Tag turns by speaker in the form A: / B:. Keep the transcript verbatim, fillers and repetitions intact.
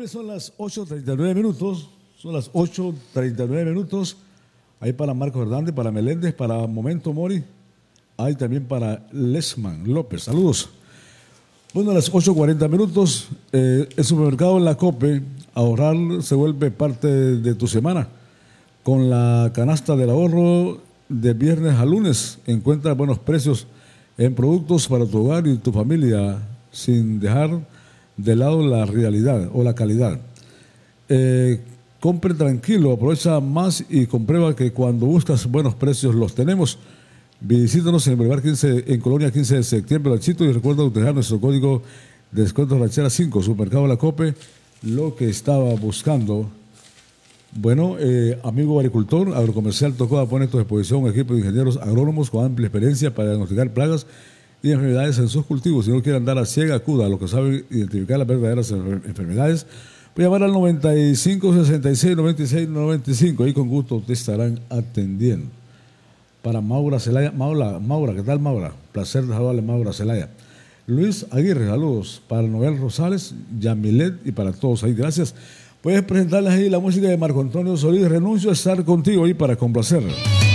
A: señores, son las ocho treinta y nueve minutos. Son las ocho treinta y nueve minutos. Ahí para Marcos Hernández, para Meléndez, para Momento Mori. Hay también para Lesman López. Saludos. Bueno, a las ocho cuarenta minutos, eh, el supermercado La Cope, ahorrar se vuelve parte de, de tu semana. Con la canasta del ahorro de viernes a lunes, encuentra buenos precios en productos para tu hogar y tu familia, sin dejar de lado la realidad o la calidad. Eh, compre tranquilo, aprovecha más y comprueba que cuando buscas buenos precios los tenemos. Visítanos en el Boulevard quince, en Colonia quince de septiembre, Ranchito, y recuerda utilizar nuestro código de descuento ranchera cinco, Supermercado La Cope, lo que estaba buscando. Bueno, eh, amigo agricultor, Agrocomercial Tocoa pone a tu disposición un equipo de ingenieros agrónomos con amplia experiencia para diagnosticar plagas y enfermedades en sus cultivos. Si no quiere andar a ciega, acuda a los que saben identificar las verdaderas enfermedades. Voy a llamar al noventa y cinco, sesenta y seis, noventa y seis, noventa y cinco. Ahí con gusto te estarán atendiendo. Para Maura Zelaya. Maura, Maura, ¿qué tal, Maura? Placer de saludarle, Maura Zelaya. Luis Aguirre, saludos. Para Noel Rosales, Yamilet y para todos ahí. Gracias. Puedes presentarles ahí la música de Marco Antonio Solís. Renuncio a estar contigo ahí para complacer.